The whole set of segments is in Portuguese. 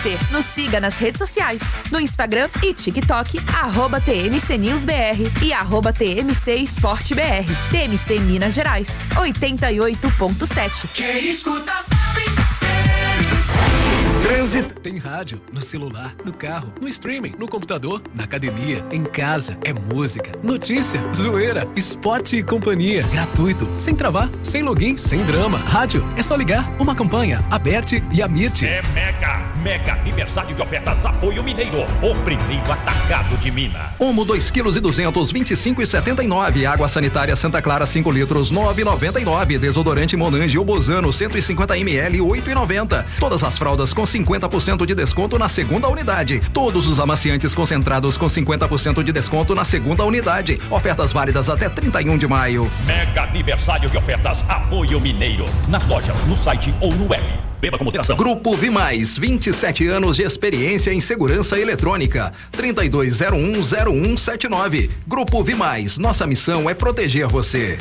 Nos siga nas redes sociais, no Instagram e TikTok, @TMCNewsBR e @TMCEsporteBR. TMC Minas Gerais, 88.7. Quem escuta sabe. Trânsito. Tem rádio no celular, no carro, no streaming, no computador, na academia, em casa. É música, notícia, zoeira, esporte e companhia. Gratuito, sem travar, sem login, sem drama. Rádio, é só ligar. Uma campanha, Aberte e Amirte. É mega aniversário de ofertas Apoio Mineiro. O primeiro atacado de Minas. Omo 2,2 kg, 25,79. Água sanitária Santa Clara 5 litros, 9,99. Desodorante Monange ou Bozano 150 ml, 8,90. Todas as fraldas com 50% de desconto na segunda unidade. Todos os amaciantes concentrados com 50% de desconto na segunda unidade. Ofertas válidas até 31 de maio. Mega aniversário de ofertas Apoio Mineiro. Nas lojas, no site ou no web. Beba com moderação. Grupo Vimais, 27 anos de experiência em segurança eletrônica. 32010179. Grupo Vimais, nossa missão é proteger você.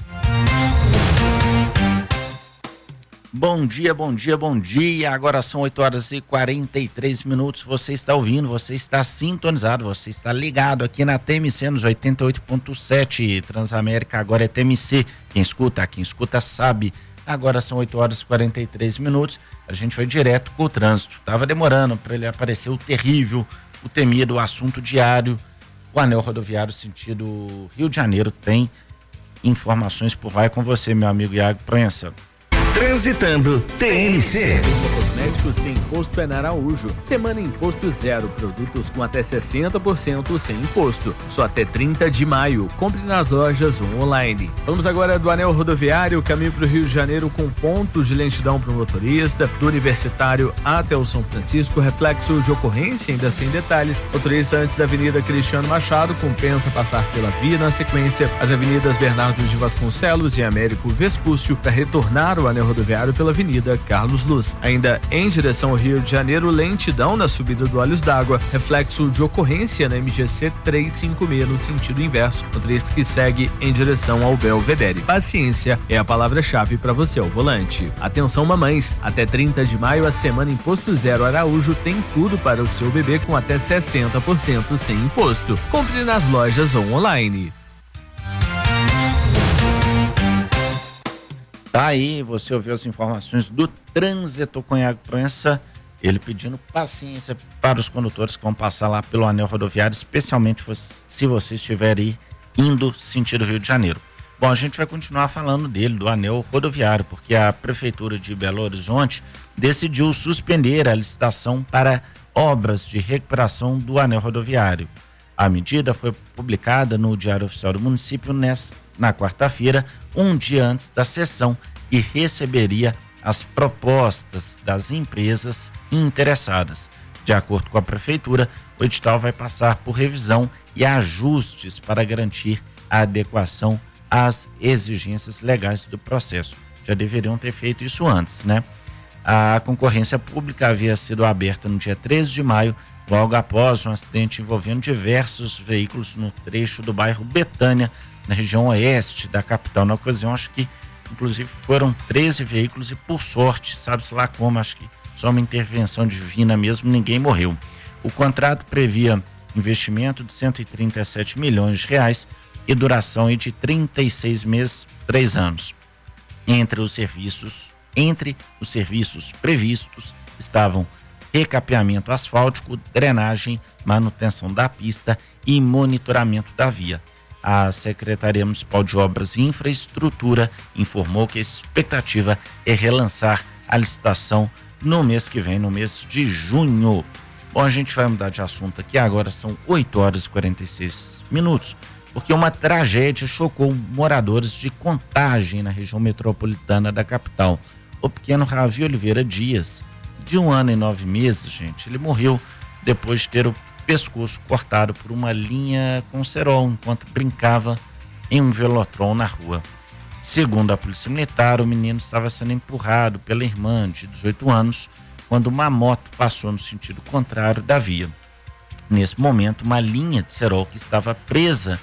Bom dia. Agora são 8h43. Você está ouvindo, você está sintonizado, você está ligado aqui na TMC nos 88.7. Transamérica agora é TMC. Quem escuta sabe. Agora são 8h43. A gente vai direto com o trânsito. Tava demorando para ele aparecer o terrível, o temido, o assunto diário. O anel rodoviário sentido Rio de Janeiro tem informações por lá. É com você, meu amigo Iago Proença. Transitando TMC. Cosméticos sem imposto é na Araújo. Semana Imposto Zero. Produtos com até 60% sem imposto. Só até 30 de maio. Compre nas lojas ou online. Vamos agora do anel rodoviário, caminho para o Rio de Janeiro com pontos de lentidão para o motorista. Do Universitário até o São Francisco, reflexo de ocorrência ainda sem detalhes. Motorista antes da Avenida Cristiano Machado compensa passar pela via. Na sequência, as avenidas Bernardo de Vasconcelos e Américo Vespúcio para retornar o anel rodoviário pela Avenida Carlos Luz. Ainda em direção ao Rio de Janeiro, lentidão na subida do Olhos d'Água, reflexo de ocorrência na MGC 356 no sentido inverso, motorista que segue em direção ao Belvedere. Paciência é a palavra-chave para você ao volante. Atenção mamães, até 30 de maio a semana Imposto Zero Araújo tem tudo para o seu bebê com até 60% sem imposto. Compre nas lojas ou online. Tá aí, você ouviu as informações do trânsito com Iago Proença, ele pedindo paciência para os condutores que vão passar lá pelo anel rodoviário, especialmente se você estiver aí indo sentido Rio de Janeiro. Bom, a gente vai continuar falando dele, do anel rodoviário, porque a Prefeitura de Belo Horizonte decidiu suspender a licitação para obras de recuperação do anel rodoviário. A medida foi publicada no Diário Oficial do Município na quarta-feira, um dia antes da sessão, e receberia as propostas das empresas interessadas. De acordo com a Prefeitura, o edital vai passar por revisão e ajustes para garantir a adequação às exigências legais do processo. Já deveriam ter feito isso antes, né? A concorrência pública havia sido aberta no dia 13 de maio, logo após um acidente envolvendo diversos veículos no trecho do bairro Betânia, na região oeste da capital. Na ocasião, acho que inclusive foram 13 veículos e, por sorte, sabe-se lá como, acho que só uma intervenção divina mesmo, ninguém morreu. O contrato previa investimento de 137 milhões de reais e duração de 36 meses, 3 anos. Entre os serviços previstos estavam recapeamento asfáltico, drenagem, manutenção da pista e monitoramento da via. A Secretaria Municipal de Obras e Infraestrutura informou que a expectativa é relançar a licitação no mês que vem, no mês de junho. Bom, a gente vai mudar de assunto aqui, agora são 8h46, porque uma tragédia chocou moradores de Contagem, na região metropolitana da capital. O pequeno Ravi Oliveira Dias, de 1 ano e 9 meses, gente, ele morreu depois de ter o pescoço cortado por uma linha com cerol enquanto brincava em um velotron na rua. Segundo a polícia militar, o menino estava sendo empurrado pela irmã de 18 anos quando uma moto passou no sentido contrário da via. Nesse momento, uma linha de cerol que estava presa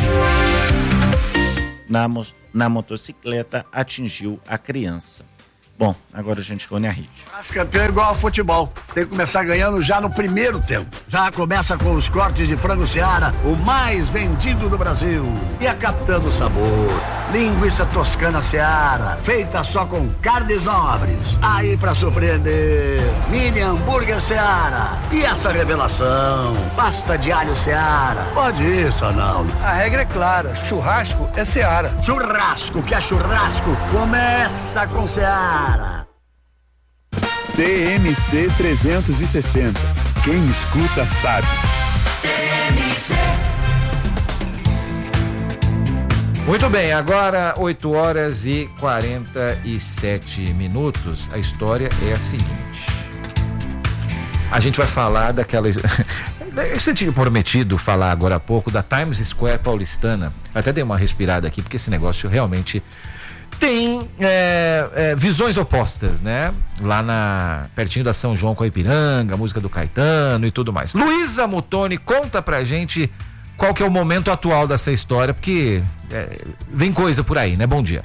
na motocicleta atingiu a criança. Bom, agora a gente reúne a rede. Mas campeão é igual ao futebol. Tem que começar ganhando já no primeiro tempo. Já começa com os cortes de frango Seara, o mais vendido do Brasil. E a Capitã do Sabor, linguiça toscana Seara, feita só com carnes nobres. Aí pra surpreender, mini hambúrguer Seara. E essa revelação, pasta de alho Seara. Pode ir, Sanal. A regra é clara, churrasco é Seara. Churrasco, que é churrasco, começa com Seara. TMC 360. Quem escuta sabe. TMC. Muito bem, agora 8 horas e 47 minutos. A história é a seguinte. A gente vai falar daquela... Você tinha prometido falar agora há pouco da Times Square paulistana. Até dei uma respirada aqui, porque esse negócio realmente... tem visões opostas, né? Lá pertinho da São João com a Ipiranga, música do Caetano e tudo mais. Luísa Mutoni, conta pra gente qual que é o momento atual dessa história, porque vem coisa por aí, né? Bom dia.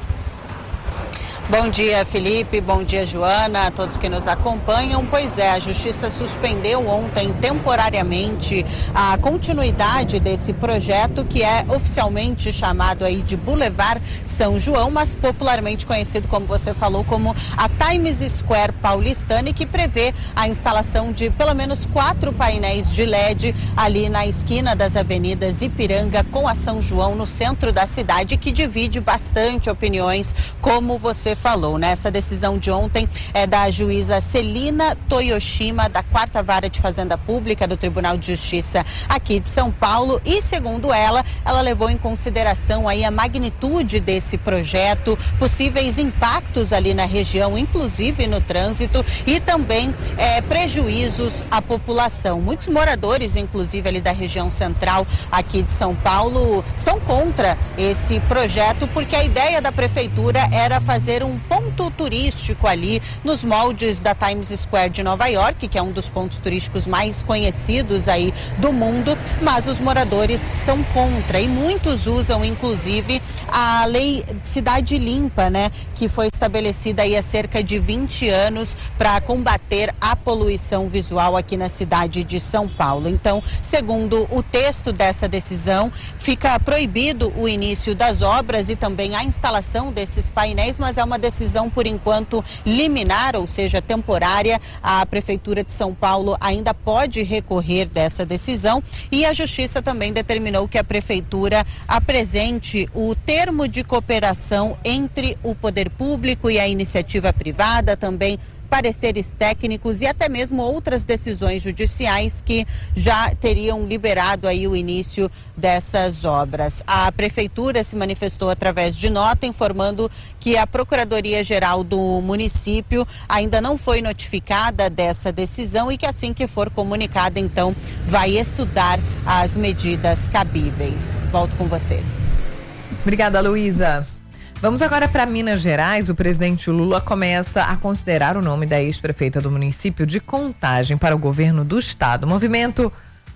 Bom dia, Felipe. Bom dia, Joana, a todos que nos acompanham. Pois é, a Justiça suspendeu ontem temporariamente a continuidade desse projeto, que é oficialmente chamado aí de Boulevard São João, mas popularmente conhecido, como você falou, como a Times Square paulistana, e que prevê a instalação de pelo menos 4 painéis de LED ali na esquina das avenidas Ipiranga com a São João, no centro da cidade, que divide bastante opiniões, como você falou, né? Essa decisão de ontem é da juíza Celina Toyoshima, da 4ª Vara de Fazenda Pública do Tribunal de Justiça aqui de São Paulo, e segundo ela levou em consideração aí a magnitude desse projeto, possíveis impactos ali na região, inclusive no trânsito, e também prejuízos à população. Muitos moradores, inclusive ali da região central aqui de São Paulo, são contra esse projeto, porque a ideia da prefeitura era fazer um ponto turístico ali nos moldes da Times Square de Nova York, que é um dos pontos turísticos mais conhecidos aí do mundo, mas os moradores são contra, e muitos usam inclusive a lei Cidade Limpa, né, que foi estabelecida aí há cerca de 20 anos para combater a poluição visual aqui na cidade de São Paulo. Então, segundo o texto dessa decisão, fica proibido o início das obras e também a instalação desses painéis, mas é uma decisão, por enquanto, liminar, ou seja, temporária. A Prefeitura de São Paulo ainda pode recorrer dessa decisão, e a Justiça também determinou que a Prefeitura apresente o termo de cooperação entre o poder público e a iniciativa privada, também pareceres técnicos e até mesmo outras decisões judiciais que já teriam liberado aí o início dessas obras. A Prefeitura se manifestou através de nota informando que a Procuradoria-Geral do município ainda não foi notificada dessa decisão e que assim que for comunicada, então, vai estudar as medidas cabíveis. Volto com vocês. Obrigada, Luísa. Vamos agora para Minas Gerais. O presidente Lula começa a considerar o nome da ex-prefeita do município de Contagem para o governo do estado. O movimento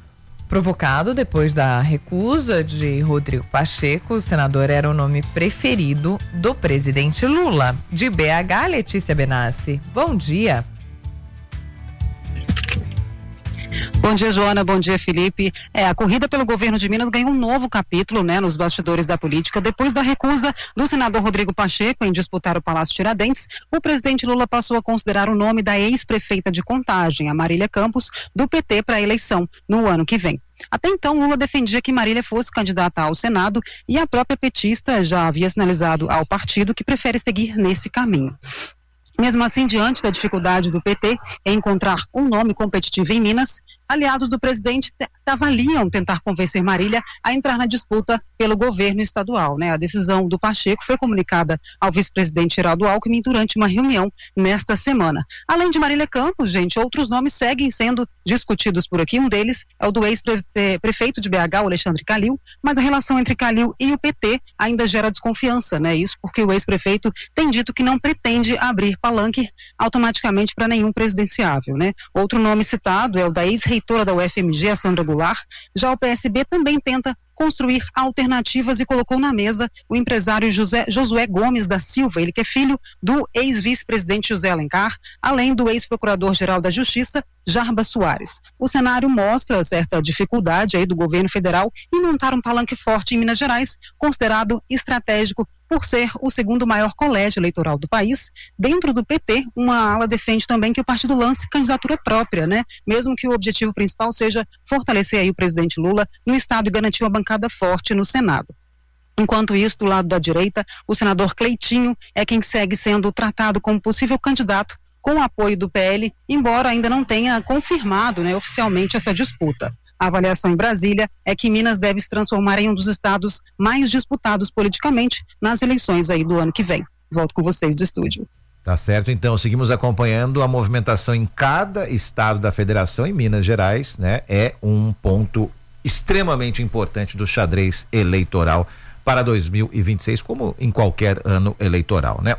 provocado depois da recusa de Rodrigo Pacheco. O senador era o nome preferido do presidente Lula. De BH, Letícia Benassi. Bom dia. Bom dia, Joana. Bom dia, Felipe. A corrida pelo governo de Minas ganhou um novo capítulo, né, nos bastidores da política. Depois da recusa do senador Rodrigo Pacheco em disputar o Palácio Tiradentes, o presidente Lula passou a considerar o nome da ex-prefeita de Contagem, a Marília Campos, do PT para a eleição no ano que vem. Até então, Lula defendia que Marília fosse candidata ao Senado, e a própria petista já havia sinalizado ao partido que prefere seguir nesse caminho. Mesmo assim, diante da dificuldade do PT em encontrar um nome competitivo em Minas, aliados do presidente avaliam tentar convencer Marília a entrar na disputa pelo governo estadual, né? A decisão do Pacheco foi comunicada ao vice-presidente Geraldo Alckmin durante uma reunião nesta semana. Além de Marília Campos, gente, outros nomes seguem sendo discutidos por aqui. Um deles é o do ex-prefeito de BH, o Alexandre Calil, mas a relação entre Calil e o PT ainda gera desconfiança, né? Isso porque o ex-prefeito tem dito que não pretende abrir palanque automaticamente para nenhum presidenciável, né? Outro nome citado é o da ex-reitora da UFMG, a Sandra Goulart. Já o PSB também tenta construir alternativas e colocou na mesa o empresário Josué Gomes da Silva, ele que é filho do ex-vice-presidente José Alencar, além do ex-procurador-geral da Justiça, Jarbas Soares. O cenário mostra certa dificuldade aí do governo federal em montar um palanque forte em Minas Gerais, considerado estratégico por ser o segundo maior colégio eleitoral do país. Dentro do PT, uma ala defende também que o partido lance candidatura própria, né? Mesmo que o objetivo principal seja fortalecer aí o presidente Lula no estado e garantir uma bancada forte no Senado. Enquanto isso, do lado da direita, o senador Cleitinho é quem segue sendo tratado como possível candidato com o apoio do PL, embora ainda não tenha confirmado, né, oficialmente essa disputa. A avaliação em Brasília é que Minas deve se transformar em um dos estados mais disputados politicamente nas eleições aí do ano que vem. Volto com vocês do estúdio. Tá certo, então seguimos acompanhando a movimentação em cada estado da federação. Em Minas Gerais, né, é um ponto extremamente importante do xadrez eleitoral para 2026, como em qualquer ano eleitoral, né?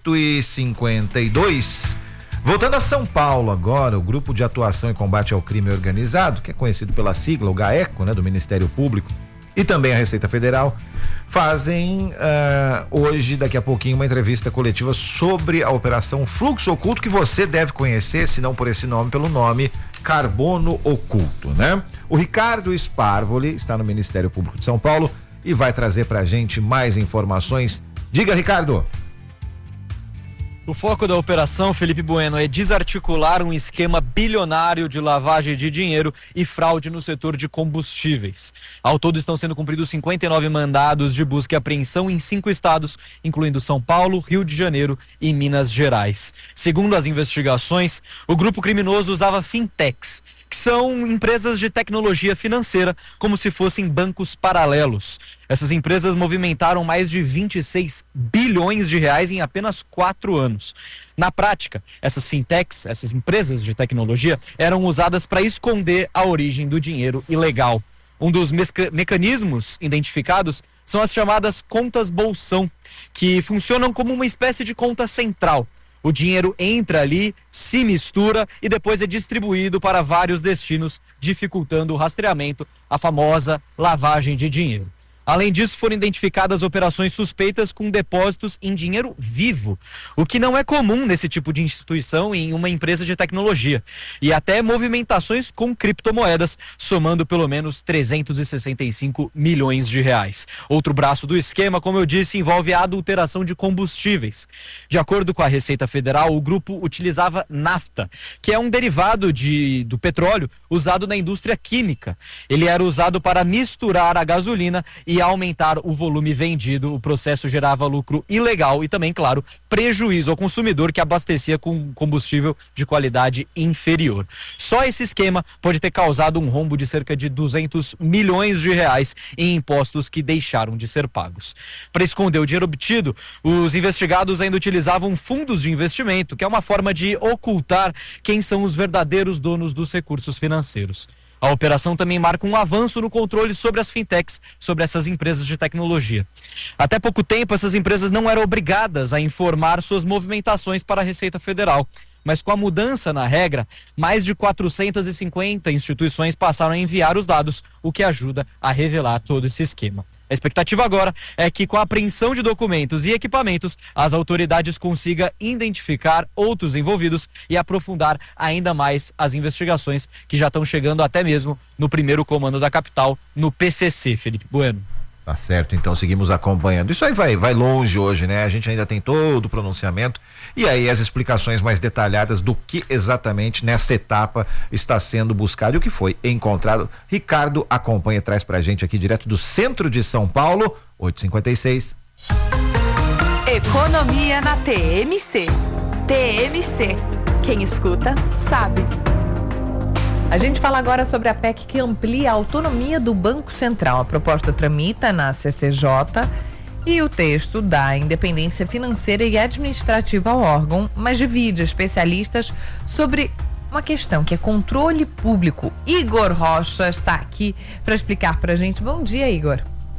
8h52. Voltando a São Paulo agora, o Grupo de Atuação e Combate ao Crime Organizado, que é conhecido pela sigla, o GAECO, né, do Ministério Público, e também a Receita Federal, fazem hoje, daqui a pouquinho, uma entrevista coletiva sobre a Operação Fluxo Oculto, que você deve conhecer, se não por esse nome, pelo nome Carbono Oculto, né? O Ricardo Sparvoli está no Ministério Público de São Paulo e vai trazer pra gente mais informações. Diga, Ricardo. O foco da operação, Felipe Bueno, é desarticular um esquema bilionário de lavagem de dinheiro e fraude no setor de combustíveis. Ao todo estão sendo cumpridos 59 mandados de busca e apreensão em 5 estados, incluindo São Paulo, Rio de Janeiro e Minas Gerais. Segundo as investigações, o grupo criminoso usava fintechs, que são empresas de tecnologia financeira, como se fossem bancos paralelos. Essas empresas movimentaram mais de 26 bilhões de reais em apenas 4 anos. Na prática, essas fintechs, essas empresas de tecnologia, eram usadas para esconder a origem do dinheiro ilegal. Um dos mecanismos identificados são as chamadas contas bolsão, que funcionam como uma espécie de conta central. O dinheiro entra ali, se mistura e depois é distribuído para vários destinos, dificultando o rastreamento, a famosa lavagem de dinheiro. Além disso, foram identificadas operações suspeitas com depósitos em dinheiro vivo, o que não é comum nesse tipo de instituição em uma empresa de tecnologia, e até movimentações com criptomoedas, somando pelo menos 365 milhões de reais. Outro braço do esquema, como eu disse, envolve a adulteração de combustíveis. De acordo com a Receita Federal, o grupo utilizava nafta, que é um derivado do petróleo usado na indústria química. Ele era usado para misturar a gasolina e aumentar o volume vendido. O processo gerava lucro ilegal e também, claro, prejuízo ao consumidor que abastecia com combustível de qualidade inferior. Só esse esquema pode ter causado um rombo de cerca de 200 milhões de reais em impostos que deixaram de ser pagos. Para esconder o dinheiro obtido, os investigados ainda utilizavam fundos de investimento, que é uma forma de ocultar quem são os verdadeiros donos dos recursos financeiros. A operação também marca um avanço no controle sobre as fintechs, sobre essas empresas de tecnologia. Até pouco tempo, essas empresas não eram obrigadas a informar suas movimentações para a Receita Federal. Mas com a mudança na regra, mais de 450 instituições passaram a enviar os dados, o que ajuda a revelar todo esse esquema. A expectativa agora é que, com a apreensão de documentos e equipamentos, as autoridades consigam identificar outros envolvidos e aprofundar ainda mais as investigações que já estão chegando até mesmo no primeiro comando da capital, no PCC, Felipe Bueno. Tá certo, então seguimos acompanhando. Isso aí vai longe hoje, né? A gente ainda tem todo o pronunciamento e aí as explicações mais detalhadas do que exatamente nessa etapa está sendo buscado e o que foi encontrado. Ricardo acompanha, traz pra gente aqui direto do centro de São Paulo, 8h56. Economia na TMC. TMC. Quem escuta, sabe. A gente fala agora sobre a PEC que amplia a autonomia do Banco Central. A proposta tramita na CCJ e o texto dá independência financeira e administrativa ao órgão, mas divide especialistas sobre uma questão que é controle público. Igor Rocha está aqui para explicar para a gente. Bom dia, Igor.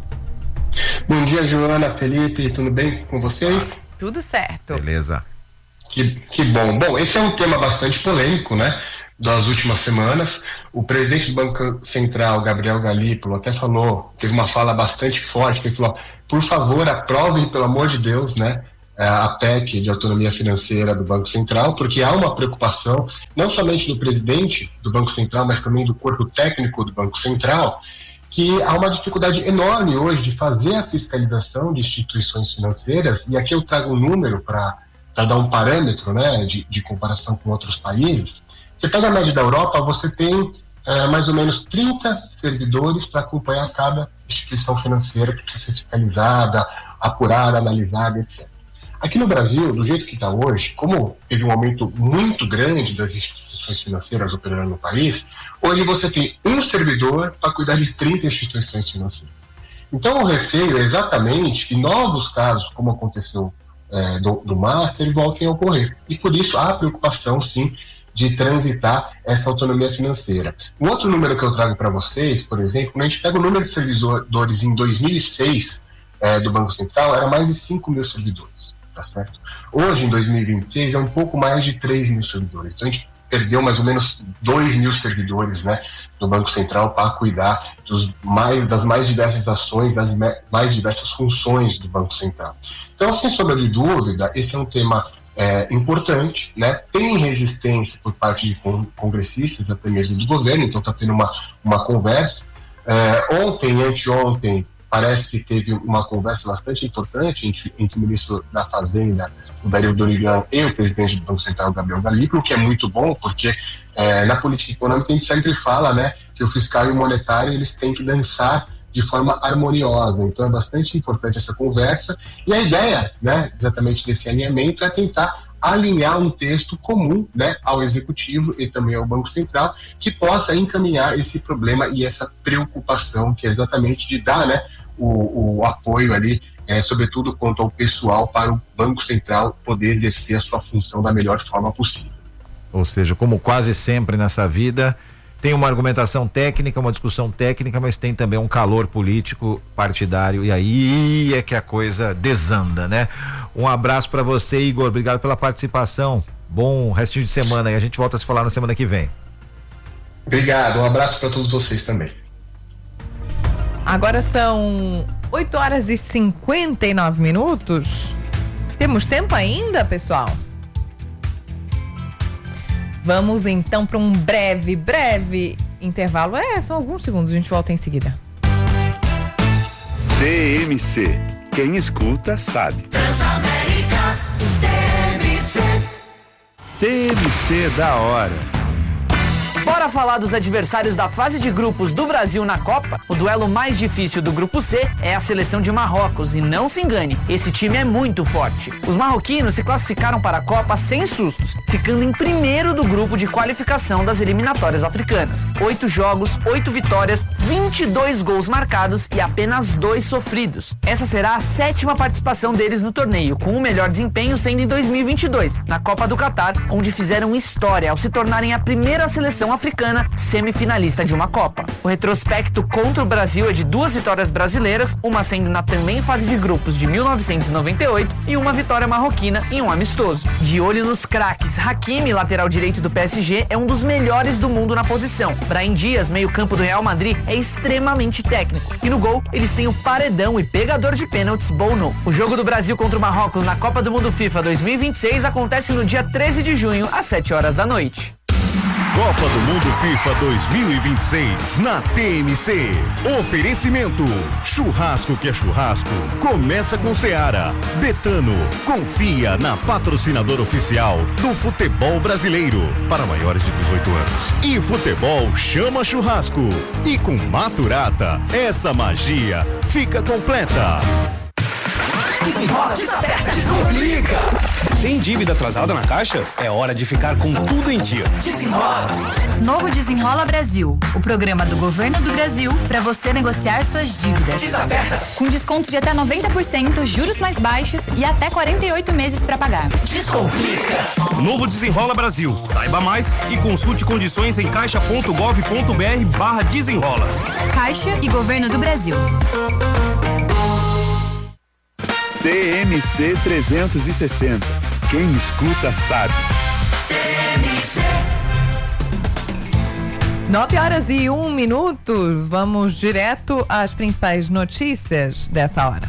Bom dia, Joana, Felipe, tudo bem com vocês? Tudo certo. Beleza. Que bom. Bom, esse é um tema bastante polêmico, né? das últimas semanas. O presidente do Banco Central, Gabriel Galípolo, até teve uma fala bastante forte, que ele falou: por favor, aprovem, pelo amor de Deus, né, a PEC de autonomia financeira do Banco Central, porque há uma preocupação, não somente do presidente do Banco Central, mas também do corpo técnico do Banco Central, que há uma dificuldade enorme hoje de fazer a fiscalização de instituições financeiras, e aqui eu trago um número para dar um parâmetro, né, de comparação com outros países. Você pega a média da Europa, você tem mais ou menos 30 servidores para acompanhar cada instituição financeira que precisa ser fiscalizada, apurada, analisada, etc. Aqui no Brasil, do jeito que está hoje, como teve um aumento muito grande das instituições financeiras operando no país, hoje você tem um servidor para cuidar de 30 instituições financeiras. Então o receio é exatamente que novos casos, como aconteceu do Master, voltem a ocorrer. E por isso há preocupação, sim, de transitar essa autonomia financeira. Um outro número que eu trago para vocês, por exemplo, quando a gente pega o número de servidores em 2006 do Banco Central, era mais de 5 mil servidores, tá certo? Hoje, em 2026, é um pouco mais de 3 mil servidores. Então a gente perdeu mais ou menos 2 mil servidores, né, do Banco Central para cuidar das mais diversas ações, das mais diversas funções do Banco Central. Então, sem sombra de dúvida, esse é um tema importante, né? Tem resistência por parte de congressistas, até mesmo do governo, então está tendo uma conversa. Ontem, anteontem, parece que teve uma conversa bastante importante entre o ministro da Fazenda, o Dario Dorigan, e o presidente do Banco Central, Gabriel Galípolo, que é muito bom, porque na política econômica a gente sempre fala, né, que o fiscal e o monetário eles têm que dançar de forma harmoniosa. Então é bastante importante essa conversa, e a ideia, né, exatamente desse alinhamento é tentar alinhar um texto comum, né, ao Executivo e também ao Banco Central, que possa encaminhar esse problema e essa preocupação, que é exatamente de dar, né, o apoio ali, sobretudo quanto ao pessoal, para o Banco Central poder exercer a sua função da melhor forma possível. Ou seja, como quase sempre nessa vida, tem uma argumentação técnica, uma discussão técnica, mas tem também um calor político partidário, e aí é que a coisa desanda, né? Um abraço para você, Igor, obrigado pela participação, bom restinho de semana, e a gente volta a se falar na semana que vem. Obrigado, um abraço para todos vocês também. Agora são 8 horas e 59 minutos. Temos tempo ainda, pessoal? Vamos então para um breve intervalo. São alguns segundos, a gente volta em seguida. TMC. Quem escuta sabe. Transamérica, TMC. TMC da hora. Bora falar dos adversários da fase de grupos do Brasil na Copa? O duelo mais difícil do grupo C é a seleção de Marrocos, e não se engane, esse time é muito forte. Os marroquinos se classificaram para a Copa sem sustos, ficando em primeiro do grupo de qualificação das eliminatórias africanas. 8 jogos, 8 vitórias, 22 gols marcados e apenas 2 sofridos. Essa será a 7ª participação deles no torneio, com o melhor desempenho sendo em 2022, na Copa do Catar, onde fizeram história ao se tornarem a primeira seleção africana semifinalista de uma Copa. O retrospecto contra o Brasil é de 2 vitórias brasileiras, uma sendo na também fase de grupos de 1998 e uma vitória marroquina em um amistoso. De olho nos craques, Hakimi, lateral direito do PSG, é um dos melhores do mundo na posição. Brahim Dias, meio-campo do Real Madrid, é extremamente técnico. E no gol, eles têm o paredão e pegador de pênaltis Bono. O jogo do Brasil contra o Marrocos na Copa do Mundo FIFA 2026 acontece no dia 13 de junho, às 7 horas da noite. Copa do Mundo FIFA 2026 na TMC. Oferecimento: churrasco que é churrasco. Começa com Seara. Betano, confia na patrocinadora oficial do futebol brasileiro para maiores de 18 anos. E futebol chama churrasco. E com Maturata, essa magia fica completa. Desenrola, desaperta, descomplica. Tem dívida atrasada na Caixa? É hora de ficar com tudo em dia. Desenrola. Novo Desenrola Brasil, o programa do Governo do Brasil para você negociar suas dívidas. Desaperta. Com desconto de até 90%, juros mais baixos e até 48 meses para pagar. Descomplica. Novo Desenrola Brasil. Saiba mais e consulte condições em caixa.gov.br/desenrola. Caixa e Governo do Brasil. TMC 360. Quem escuta sabe. TMC. 9h01. Vamos direto às principais notícias dessa hora.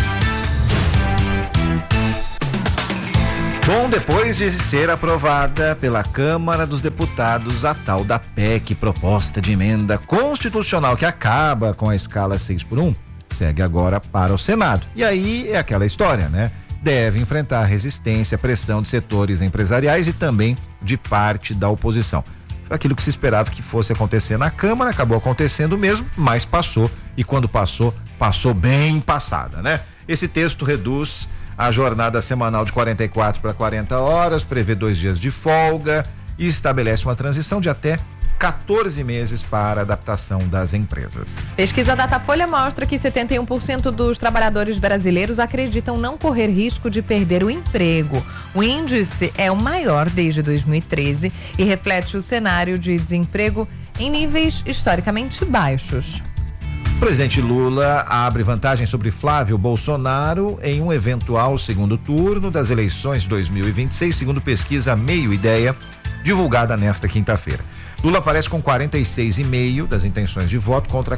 Bom, depois de ser aprovada pela Câmara dos Deputados a tal da PEC, proposta de emenda constitucional que acaba com a escala 6x1, segue agora para o Senado. E aí é aquela história, né? Deve enfrentar resistência, pressão de setores empresariais e também de parte da oposição. Aquilo que se esperava que fosse acontecer na Câmara, acabou acontecendo mesmo, mas passou, e quando passou, passou bem passada, né? Esse texto reduz a jornada semanal de 44 para 40 horas, prevê 2 dias de folga e estabelece uma transição de até 14 meses para a adaptação das empresas. Pesquisa Datafolha mostra que 71% dos trabalhadores brasileiros acreditam não correr risco de perder o emprego. O índice é o maior desde 2013 e reflete o cenário de desemprego em níveis historicamente baixos. O presidente Lula abre vantagem sobre Flávio Bolsonaro em um eventual segundo turno das eleições de 2026, segundo pesquisa Meio Ideia, divulgada nesta quinta-feira. Lula aparece com 46,5% das intenções de voto contra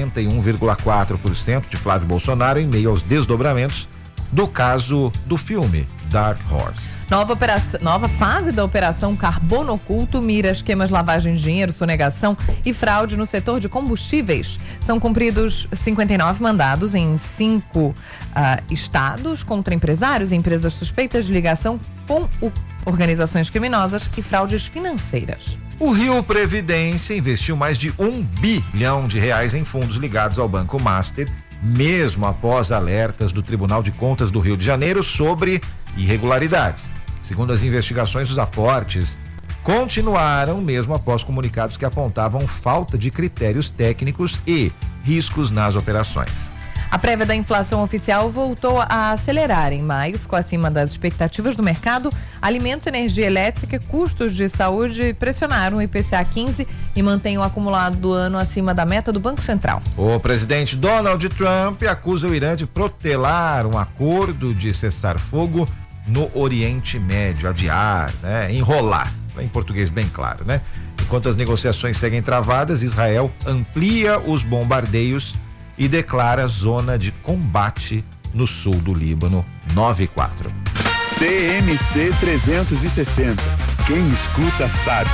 41,4% de Flávio Bolsonaro em meio aos desdobramentos do caso do filme Dark Horse. Nova fase da Operação Carbono Oculto mira esquemas lavagem de dinheiro, sonegação e fraude no setor de combustíveis. São cumpridos 59 mandados em 5 estados contra empresários e empresas suspeitas de ligação com organizações criminosas e fraudes financeiras. O Rio Previdência investiu mais de R$1 bilhão em fundos ligados ao Banco Master, mesmo após alertas do Tribunal de Contas do Rio de Janeiro sobre irregularidades. Segundo as investigações, os aportes continuaram mesmo após comunicados que apontavam falta de critérios técnicos e riscos nas operações. A prévia da inflação oficial voltou a acelerar em maio, ficou acima das expectativas do mercado. Alimentos, energia elétrica e custos de saúde pressionaram o IPCA 15 e mantém o acumulado do ano acima da meta do Banco Central. O presidente Donald Trump acusa o Irã de protelar um acordo de cessar-fogo no Oriente Médio, adiar, né? Enrolar, em português bem claro, né? Enquanto as negociações seguem travadas, Israel amplia os bombardeios e declara zona de combate no sul do Líbano. 9/4. TMC 360. Quem escuta sabe.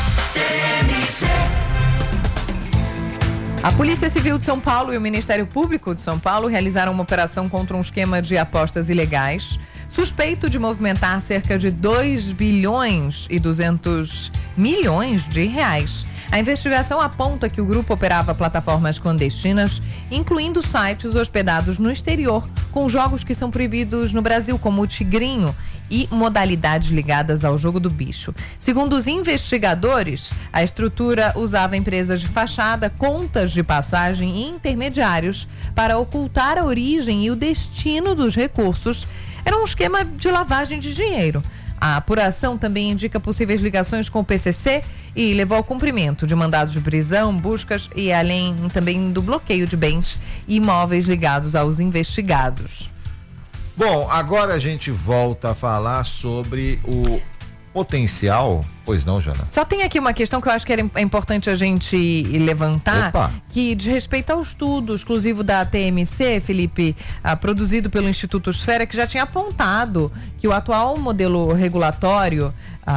A Polícia Civil de São Paulo e o Ministério Público de São Paulo realizaram uma operação contra um esquema de apostas ilegais, suspeito de movimentar cerca de 2 bilhões e 200 milhões de reais. A investigação aponta que o grupo operava plataformas clandestinas, incluindo sites hospedados no exterior, com jogos que são proibidos no Brasil, como o Tigrinho, e modalidades ligadas ao jogo do bicho. Segundo os investigadores, a estrutura usava empresas de fachada, contas de passagem e intermediários para ocultar a origem e o destino dos recursos. Era um esquema de lavagem de dinheiro. A apuração também indica possíveis ligações com o PCC e levou ao cumprimento de mandados de prisão, buscas e além também do bloqueio de bens e imóveis ligados aos investigados. Bom, agora a gente volta a falar sobre o potencial. Pois não, Jana? Só tem aqui uma questão que eu acho que é importante a gente levantar. Opa. Que diz respeito ao estudo exclusivo da TMC, Felipe, produzido pelo Instituto Esfera, que já tinha apontado que o atual modelo regulatório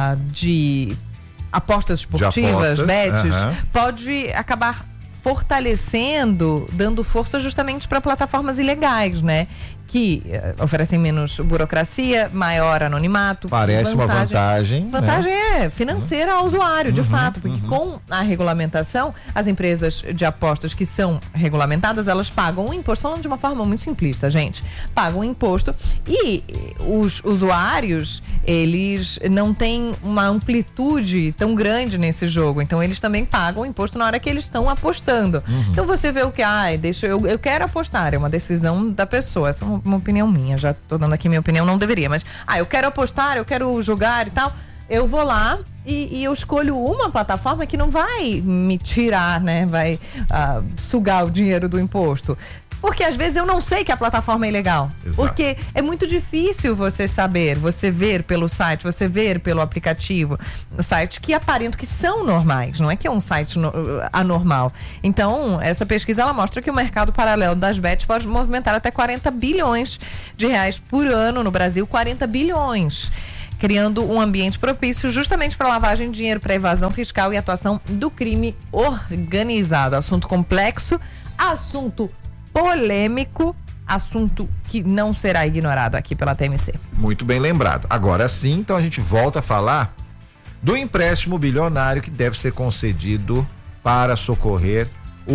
de apostas esportivas, bets, pode acabar fortalecendo, dando força justamente para plataformas ilegais, né? Que oferecem menos burocracia, maior anonimato. Parece uma vantagem. Vantagem, né? É financeira ao usuário, de fato, porque com a regulamentação, as empresas de apostas que são regulamentadas, elas pagam um imposto, falando de uma forma muito simplista, gente, pagam um imposto e os usuários, eles não têm uma amplitude tão grande nesse jogo, então eles também pagam o imposto na hora que eles estão apostando. Então você vê o que, eu quero apostar, é uma decisão da pessoa, essa é uma opinião minha, já tô dando aqui minha opinião, não deveria, mas eu quero apostar, eu quero jogar e tal, eu vou lá e eu escolho uma plataforma que não vai me tirar, né, vai sugar o dinheiro do imposto. Porque às vezes eu não sei que a plataforma é ilegal. Exato. Porque é muito difícil você saber, você ver pelo site, você ver pelo aplicativo, site que aparentam que são normais, não é que é um site anormal. Então, essa pesquisa ela mostra que o mercado paralelo das bets pode movimentar até 40 bilhões de reais por ano no Brasil, 40 bilhões. Criando um ambiente propício justamente para lavagem de dinheiro, para evasão fiscal e atuação do crime organizado. Assunto complexo, assunto polêmico, assunto que não será ignorado aqui pela TMC. Muito bem lembrado. Agora sim, então a gente volta a falar do empréstimo bilionário que deve ser concedido para socorrer o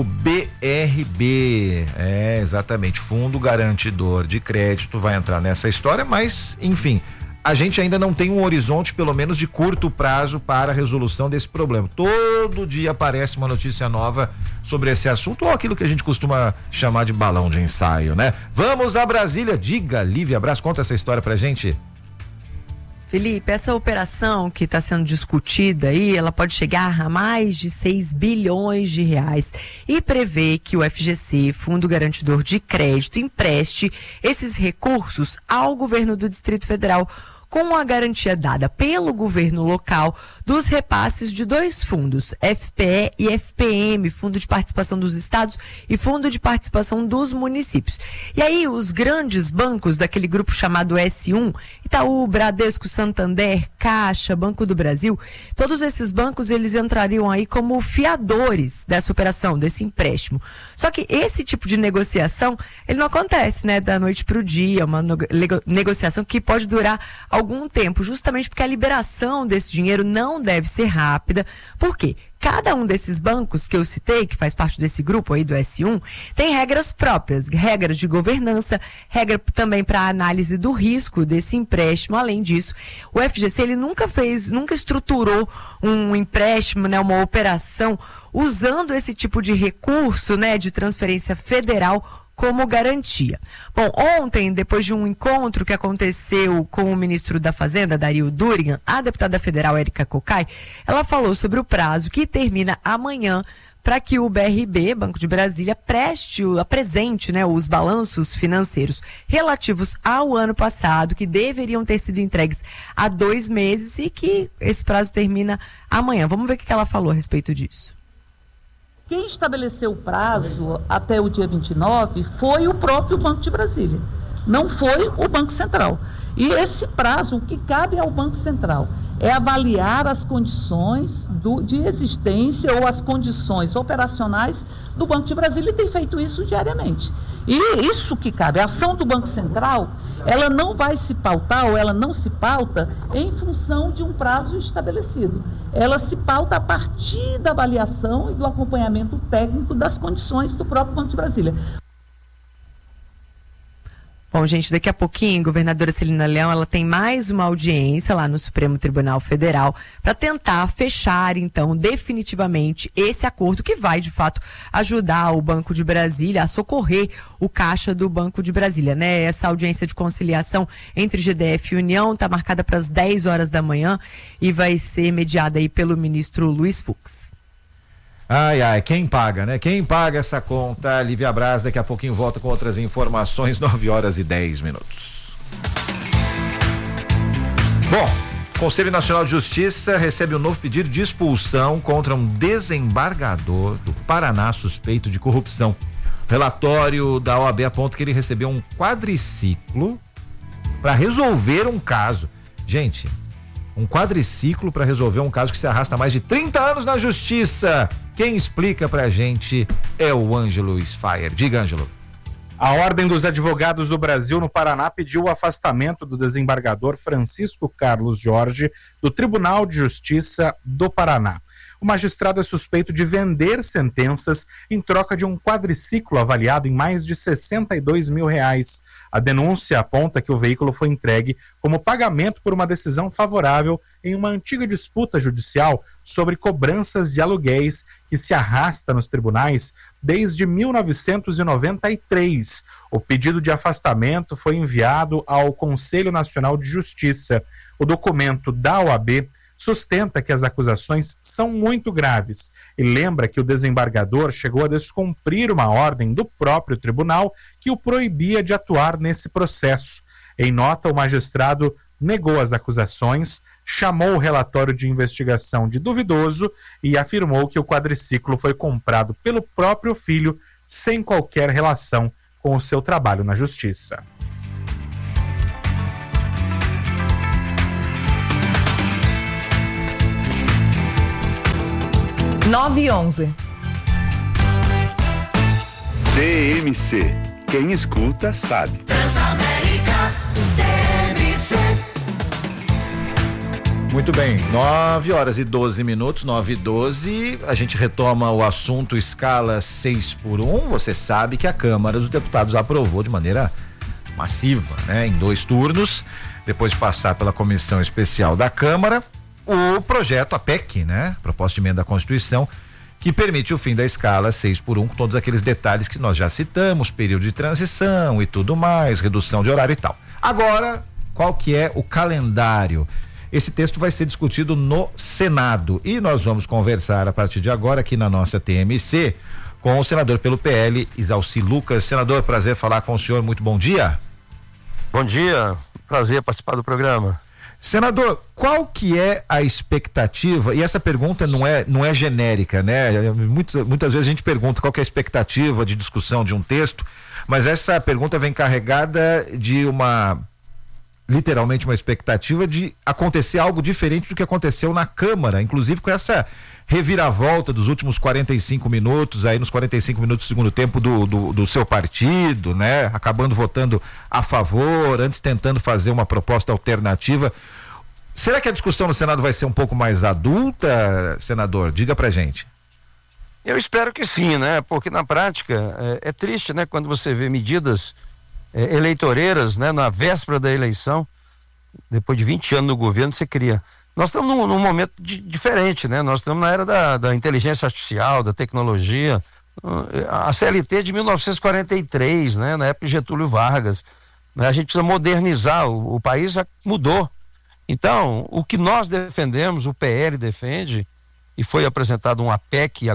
BRB. É, exatamente, Fundo Garantidor de Crédito vai entrar nessa história, mas, enfim, a gente ainda não tem um horizonte, pelo menos de curto prazo, para a resolução desse problema. Todo dia aparece uma notícia nova sobre esse assunto, ou aquilo que a gente costuma chamar de balão de ensaio, né? Vamos a Brasília. Diga, Lívia Braz, conta essa história pra gente. Felipe, essa operação que está sendo discutida aí, ela pode chegar a mais de 6 bilhões de reais e prevê que o FGC, Fundo Garantidor de Crédito, empreste esses recursos ao governo do Distrito Federal, com a garantia dada pelo governo local dos repasses de 2 fundos, FPE e FPM, Fundo de Participação dos Estados e Fundo de Participação dos Municípios. E aí os grandes bancos daquele grupo chamado S1, Itaú, Bradesco, Santander, Caixa, Banco do Brasil, todos esses bancos eles entrariam aí como fiadores dessa operação, desse empréstimo. Só que esse tipo de negociação, ele não acontece, né, da noite para o dia, uma negociação que pode durar algum tempo, justamente porque a liberação desse dinheiro não deve ser rápida. Por quê? Cada um desses bancos que eu citei, que faz parte desse grupo aí do S1, tem regras próprias, regras de governança, regra também para análise do risco desse empréstimo. Além disso, o FGC ele nunca estruturou um empréstimo, né, uma operação usando esse tipo de recurso, né, de transferência federal como garantia. Bom, ontem, depois de um encontro que aconteceu com o ministro da Fazenda, Dario Durigan, a deputada federal Érica Cocai, ela falou sobre o prazo que termina amanhã para que o BRB, Banco de Brasília, apresente, né, os balanços financeiros relativos ao ano passado, que deveriam ter sido entregues há 2 meses e que esse prazo termina amanhã. Vamos ver o que ela falou a respeito disso. Quem estabeleceu o prazo até o dia 29 foi o próprio Banco de Brasília, não foi o Banco Central. E esse prazo, o que cabe ao Banco Central é avaliar as condições de existência ou as condições operacionais do Banco de Brasília, e tem feito isso diariamente. E isso que cabe, a ação do Banco Central, ela não vai se pautar, ou ela não se pauta em função de um prazo estabelecido. Ela se pauta a partir da avaliação e do acompanhamento técnico das condições do próprio Banco de Brasília. Bom, gente, daqui a pouquinho, a governadora Celina Leão, ela tem mais uma audiência lá no Supremo Tribunal Federal para tentar fechar, então, definitivamente esse acordo que vai, de fato, ajudar o Banco de Brasília a socorrer o caixa do Banco de Brasília, né? Essa audiência de conciliação entre GDF e União está marcada para as 10 horas da manhã e vai ser mediada aí pelo ministro Luiz Fux. Ai, ai, quem paga, né? Quem paga essa conta? Lívia Braz, daqui a pouquinho volta com outras informações, 9h10. Bom, o Conselho Nacional de Justiça recebe um novo pedido de expulsão contra um desembargador do Paraná suspeito de corrupção. O relatório da OAB aponta que ele recebeu um quadriciclo para resolver um caso. Gente, um quadriciclo para resolver um caso que se arrasta há mais de 30 anos na justiça. Quem explica pra gente é o Ângelo Sfaier. Diga, Ângelo. A Ordem dos Advogados do Brasil no Paraná pediu o afastamento do desembargador Francisco Carlos Jorge do Tribunal de Justiça do Paraná. O magistrado é suspeito de vender sentenças em troca de um quadriciclo avaliado em mais de R$62 mil. A denúncia aponta que o veículo foi entregue como pagamento por uma decisão favorável em uma antiga disputa judicial sobre cobranças de aluguéis que se arrasta nos tribunais desde 1993. O pedido de afastamento foi enviado ao Conselho Nacional de Justiça. O documento da OAB sustenta que as acusações são muito graves e lembra que o desembargador chegou a descumprir uma ordem do próprio tribunal que o proibia de atuar nesse processo. Em nota, o magistrado negou as acusações, chamou o relatório de investigação de duvidoso e afirmou que o quadriciclo foi comprado pelo próprio filho sem qualquer relação com o seu trabalho na justiça. Nove e 11. TMC. Quem escuta sabe. Transamérica, TMC. Muito bem, 9h12, 9h12, a gente retoma o assunto escala 6x1. Você sabe que a Câmara dos Deputados aprovou de maneira massiva, né, em 2 turnos, depois de passar pela comissão especial da Câmara, o projeto, a PEC, né, proposta de emenda à Constituição, que permite o fim da escala 6x1, com todos aqueles detalhes que nós já citamos, período de transição e tudo mais, redução de horário e tal. Agora, qual que é o calendário? Esse texto vai ser discutido no Senado e nós vamos conversar a partir de agora aqui na nossa TMC com o senador pelo PL, Isalci Lucas. Senador, prazer falar com o senhor, muito bom dia. Bom dia, prazer participar do programa. Senador, qual que é a expectativa, e essa pergunta não é genérica, né? Muitas vezes a gente pergunta qual que é a expectativa de discussão de um texto, mas essa pergunta vem carregada de literalmente uma expectativa de acontecer algo diferente do que aconteceu na Câmara, inclusive com essa reviravolta dos últimos 45 minutos, aí nos 45 minutos do segundo tempo do seu partido, né? Acabando votando a favor, antes tentando fazer uma proposta alternativa. Será que a discussão no Senado vai ser um pouco mais adulta, senador? Diga pra gente. Eu espero que sim, né? Porque na prática é triste, né? Quando você vê medidas eleitoreiras, né? Na véspera da eleição, depois de 20 anos no governo, você cria. Nós estamos num momento diferente, né? Nós estamos na era da inteligência artificial, da tecnologia. A CLT de 1943, né? Na época de Getúlio Vargas. Né? A gente precisa modernizar, o país já mudou. Então, o que nós defendemos, o PL defende, e foi apresentado uma PEC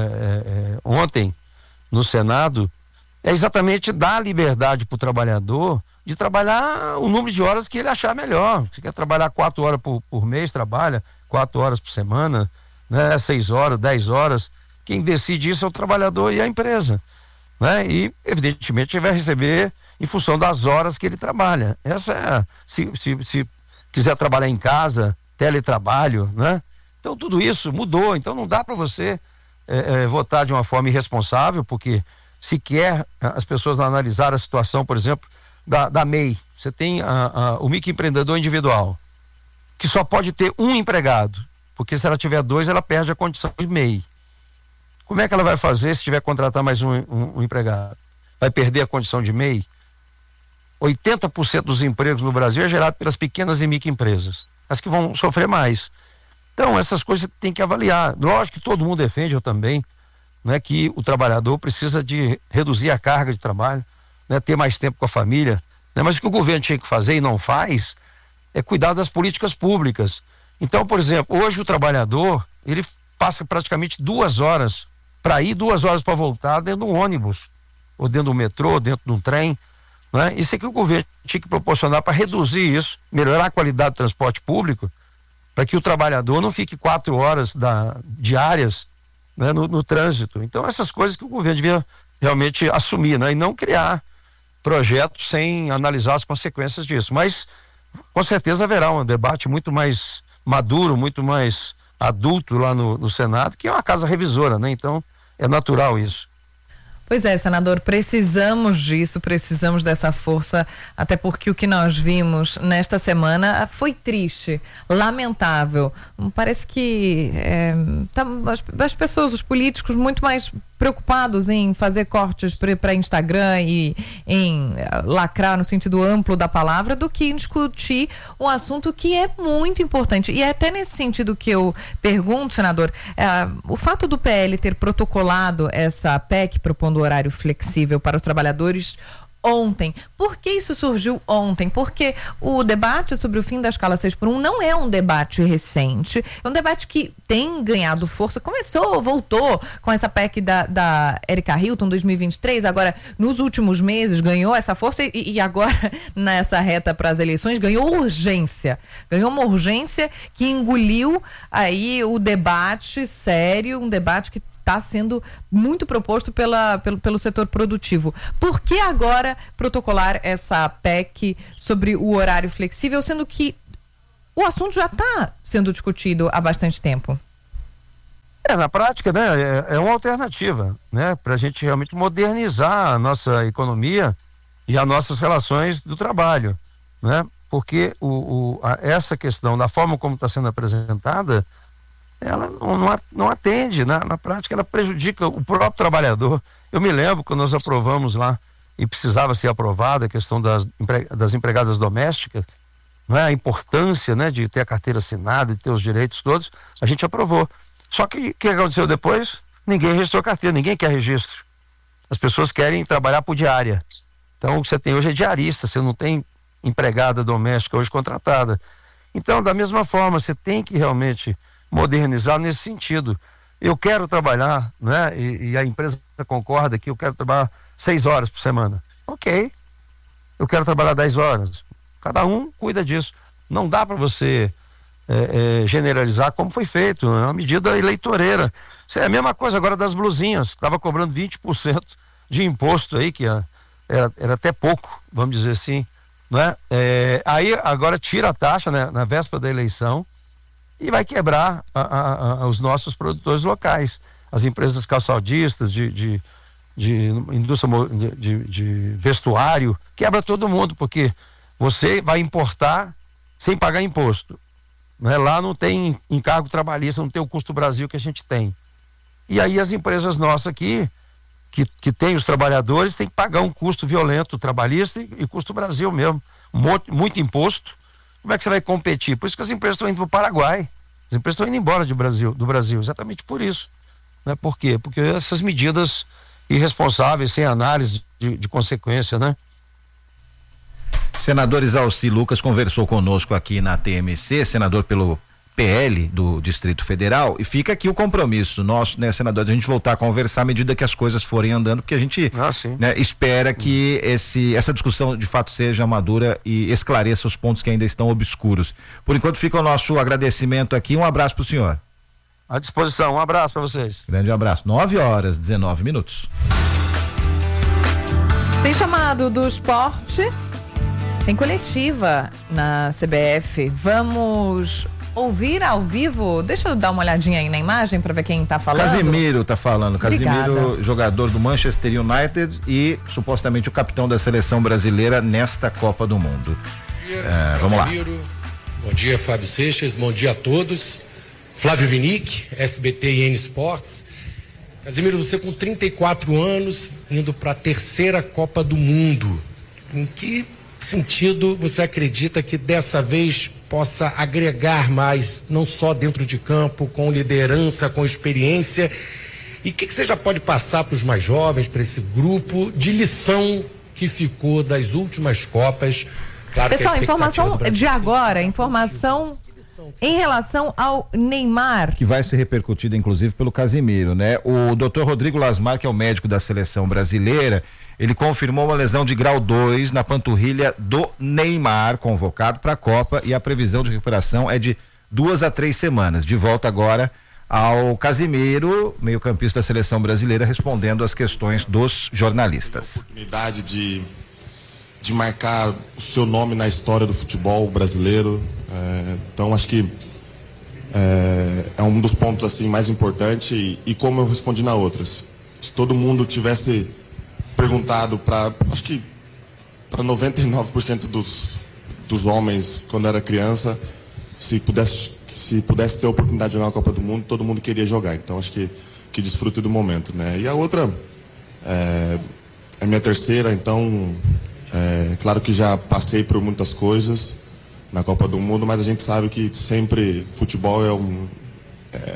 ontem no Senado, é exatamente dar liberdade para o trabalhador de trabalhar o número de horas que ele achar melhor. Se quer trabalhar 4 horas por mês, trabalha 4 horas por semana, né? 6 horas, 10 horas. Quem decide isso é o trabalhador e a empresa, né? E, evidentemente, ele vai receber em função das horas que ele trabalha. Essa é, se quiser trabalhar em casa, teletrabalho, né? Então, tudo isso mudou. Então, não dá para você votar de uma forma irresponsável, porque se quer as pessoas analisar a situação, por exemplo, da MEI. Você tem o microempreendedor individual, que só pode ter um empregado, porque se ela tiver 2, ela perde a condição de MEI. Como é que ela vai fazer se tiver que contratar mais um empregado? Vai perder a condição de MEI? 80% dos empregos no Brasil é gerado pelas pequenas e microempresas, as que vão sofrer mais. Então, essas coisas você tem que avaliar. Lógico que todo mundo defende, eu também, né, que o trabalhador precisa de reduzir a carga de trabalho, né, ter mais tempo com a família, né, mas o que o governo tinha que fazer e não faz é cuidar das políticas públicas. Então, por exemplo, hoje o trabalhador, ele passa praticamente 2 horas para ir, 2 horas para voltar dentro de um ônibus, ou dentro do metrô, ou dentro de um trem, né? Isso é que o governo tinha que proporcionar para reduzir isso, melhorar a qualidade do transporte público, para que o trabalhador não fique 4 horas diárias, né, no trânsito. Então, essas coisas que o governo devia realmente assumir, né, e não criar projetos sem analisar as consequências disso. Mas, com certeza, haverá um debate muito mais maduro, muito mais adulto lá no Senado, que é uma casa revisora, né? Então, é natural isso. Pois é, senador, precisamos disso, precisamos dessa força, até porque o que nós vimos nesta semana foi triste, lamentável. Parece que as pessoas, os políticos, muito mais preocupados em fazer cortes para Instagram e em lacrar no sentido amplo da palavra do que em discutir um assunto que é muito importante. E é até nesse sentido que eu pergunto, senador, o fato do PL ter protocolado essa PEC propondo horário flexível para os trabalhadores ontem. Por que isso surgiu ontem? Porque o debate sobre o fim da escala 6x1 não é um debate recente, é um debate que tem ganhado força, voltou com essa PEC da Erika Hilton 2023, agora nos últimos meses ganhou essa força e agora nessa reta para as eleições ganhou uma urgência que engoliu aí o debate sério, um debate que está sendo muito proposto pelo setor produtivo. Por que agora protocolar essa PEC sobre o horário flexível, sendo que o assunto já está sendo discutido há bastante tempo? Na prática, né, é uma alternativa, né, para a gente realmente modernizar a nossa economia e as nossas relações do trabalho, né, porque essa questão da forma como está sendo apresentada, ela não atende, né? Na prática ela prejudica o próprio trabalhador. Eu me lembro quando nós aprovamos lá, e precisava ser aprovada a questão das empregadas domésticas, né? A importância, né, de ter a carteira assinada, de ter os direitos todos, a gente aprovou. Só que o que aconteceu depois? Ninguém registrou a carteira, ninguém quer registro. As pessoas querem trabalhar por diária. Então o que você tem hoje é diarista, você não tem empregada doméstica hoje contratada. Então, da mesma forma, você tem que realmente modernizar nesse sentido. Eu quero trabalhar, né? E a empresa concorda que eu quero trabalhar 6 horas por semana. Ok. Eu quero trabalhar 10 horas. Cada um cuida disso. Não dá para você generalizar como foi feito. É uma medida eleitoreira. Isso é a mesma coisa agora das blusinhas. Estava cobrando 20% de imposto aí, que era até pouco, vamos dizer assim. Né? Aí agora tira a taxa, né, na véspera da eleição, e vai quebrar os nossos produtores locais, as empresas calçadistas de indústria de vestuário, quebra todo mundo, porque você vai importar sem pagar imposto, né? Lá não tem encargo trabalhista, não tem o custo Brasil que a gente tem, e aí as empresas nossas aqui que tem os trabalhadores tem que pagar um custo violento trabalhista e custo Brasil mesmo, muito imposto. Como é que você vai competir? Por isso que as empresas estão indo para o Paraguai. As empresas estão indo embora do Brasil, exatamente por isso. Né? Por quê? Porque essas medidas irresponsáveis, sem análise de consequência, né? Senador Isalci Lucas conversou conosco aqui na TMC, senador pelo PL do Distrito Federal, e fica aqui o compromisso nosso, né, senador, de a gente voltar a conversar à medida que as coisas forem andando, porque a gente né, espera que essa discussão de fato seja madura e esclareça os pontos que ainda estão obscuros. Por enquanto fica o nosso agradecimento aqui, um abraço para o senhor. À disposição, um abraço para vocês. Grande abraço. 9h19. Tem chamado do esporte, tem coletiva na CBF, vamos ouvir ao vivo. Deixa eu dar uma olhadinha aí na imagem para ver quem tá falando. Casemiro tá falando. Obrigada. Casemiro, jogador do Manchester United e supostamente o capitão da seleção brasileira nesta Copa do Mundo. Bom dia, vamos lá. Bom dia, Fábio Seixas. Bom dia a todos. Flávio Vinick, SBT e N Sports. Casemiro, você com 34 anos, indo para a 3ª Copa do Mundo. Em que sentido você acredita que dessa vez possa agregar mais, não só dentro de campo, com liderança, com experiência? E o que você já pode passar para os mais jovens, para esse grupo, de lição que ficou das últimas Copas? Claro, pessoal, que a informação de agora, informação em relação ao Neymar. Que vai ser repercutida, inclusive, pelo Casemiro, né? O Dr. Rodrigo Lasmar, que é o médico da seleção brasileira, ele confirmou uma lesão de grau 2 na panturrilha do Neymar, convocado para a Copa, e a previsão de recuperação é de 2 a 3 semanas. De volta agora ao Casemiro, meio-campista da seleção brasileira, respondendo às questões dos jornalistas. Oportunidade de marcar o seu nome na história do futebol brasileiro. Então acho que é um dos pontos assim mais importantes, e como eu respondi na outras, se todo mundo tivesse perguntado acho que para 99% dos homens quando era criança, se pudesse ter a oportunidade de jogar uma Copa do Mundo, todo mundo queria jogar. Então acho que desfrute do momento, né? E a outra é minha 3ª, então claro que já passei por muitas coisas na Copa do Mundo, mas a gente sabe que sempre futebol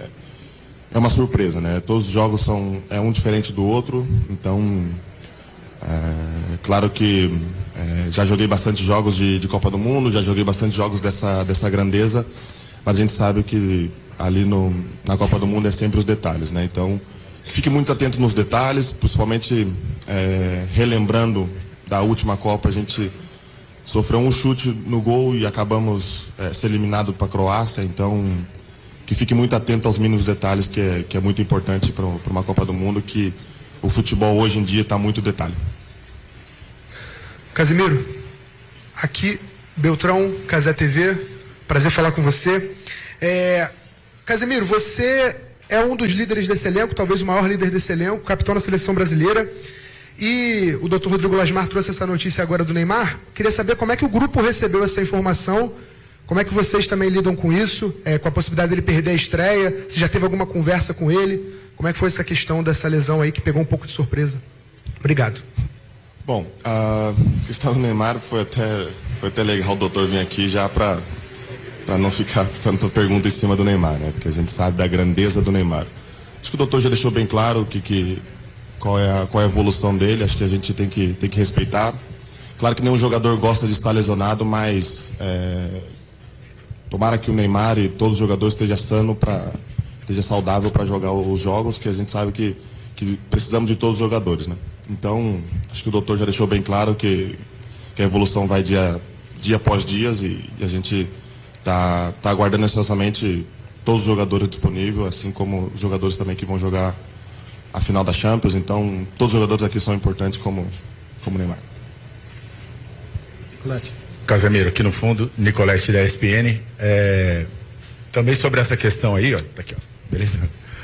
é uma surpresa, né? Todos os jogos são um diferente do outro, então Claro que já joguei bastante jogos de Copa do Mundo, já joguei bastante jogos dessa grandeza, mas a gente sabe que ali na Copa do Mundo é sempre os detalhes, né? Então, fique muito atento nos detalhes, principalmente relembrando da última Copa, a gente sofreu um chute no gol e acabamos sendo eliminados para a Croácia, então que fique muito atento aos mínimos detalhes, que é muito importante para uma Copa do Mundo, que o futebol hoje em dia está muito detalhe. Casimiro, aqui Beltrão, Casé TV, prazer falar com você. Casimiro, você é um dos líderes desse elenco, talvez o maior líder desse elenco, capitão da seleção brasileira. E o Dr. Rodrigo Lasmar trouxe essa notícia agora do Neymar. Queria saber como é que o grupo recebeu essa informação, como é que vocês também lidam com isso, com a possibilidade dele perder a estreia, se já teve alguma conversa com ele, como é que foi essa questão dessa lesão aí que pegou um pouco de surpresa. Obrigado. Bom, a questão do Neymar foi até legal o doutor vir aqui já para não ficar tanta pergunta em cima do Neymar, né? Porque a gente sabe da grandeza do Neymar. Acho que o doutor já deixou bem claro qual é a evolução dele, acho que a gente tem que respeitar. Claro que nenhum jogador gosta de estar lesionado, mas tomara que o Neymar e todos os jogadores estejam esteja saudável para jogar os jogos, que a gente sabe que precisamos de todos os jogadores, né? Então, acho que o doutor já deixou bem claro que a evolução vai dia após dia e a gente tá aguardando ansiosamente todos os jogadores disponíveis, assim como os jogadores também que vão jogar a final da Champions. Então, todos os jogadores aqui são importantes como o Neymar. Casemiro, aqui no fundo, Nicolete da ESPN. Também sobre essa questão aí, ó, tá aqui, ó, beleza?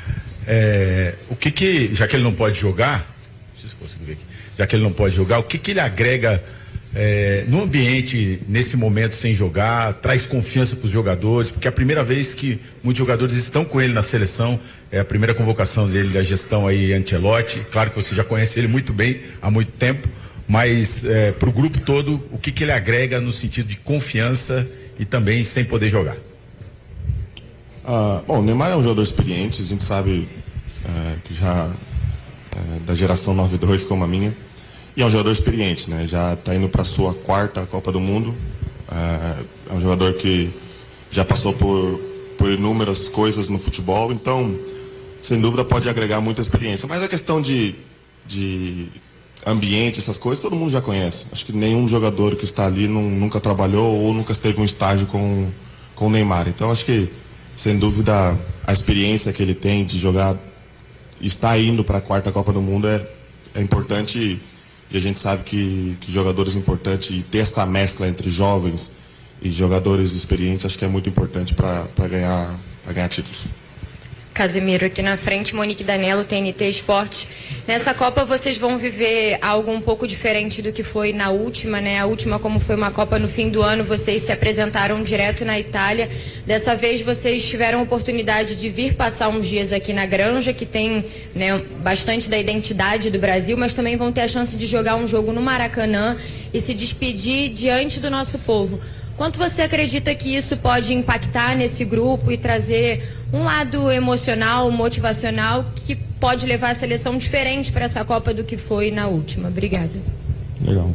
Já que ele não pode jogar, já que ele não pode jogar, o que ele agrega no ambiente, nesse momento sem jogar, traz confiança para os jogadores, porque é a primeira vez que muitos jogadores estão com ele na seleção, é a primeira convocação dele da gestão aí, Ancelotti. Claro que você já conhece ele muito bem, há muito tempo, mas para o grupo todo, o que ele agrega no sentido de confiança e também sem poder jogar? Bom, o Neymar é um jogador experiente, a gente sabe que já da geração 92 como a minha, e é um jogador experiente, né? Já está indo para a sua 4ª Copa do Mundo, é um jogador que já passou por inúmeras coisas no futebol, então sem dúvida pode agregar muita experiência, mas a questão de ambiente, essas coisas, todo mundo já conhece. Acho que nenhum jogador que está ali nunca trabalhou ou nunca esteve um estágio com o Neymar, então acho que sem dúvida a experiência que ele tem de jogar, estar indo para a 4ª Copa do Mundo é importante, e a gente sabe que jogadores importantes, e ter essa mescla entre jovens e jogadores experientes, acho que é muito importante para ganhar títulos. Casemiro, aqui na frente, Monique Danello, TNT Esportes. Nessa Copa vocês vão viver algo um pouco diferente do que foi na última, né? A última, como foi uma Copa no fim do ano, vocês se apresentaram direto na Itália. Dessa vez vocês tiveram a oportunidade de vir passar uns dias aqui na Granja, que tem, né, bastante da identidade do Brasil, mas também vão ter a chance de jogar um jogo no Maracanã e se despedir diante do nosso povo. Quanto você acredita que isso pode impactar nesse grupo e trazer um lado emocional, motivacional, que pode levar a seleção diferente para essa Copa do que foi na última? Obrigada. Legal.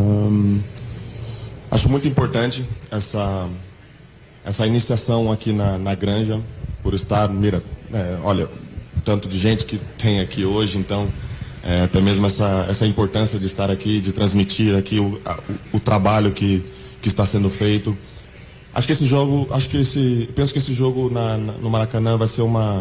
Acho muito importante essa iniciação aqui na Granja, por estar, olha, tanto de gente que tem aqui hoje, então até mesmo essa importância de estar aqui, de transmitir aqui o trabalho que está sendo feito. Penso que esse jogo no Maracanã vai ser uma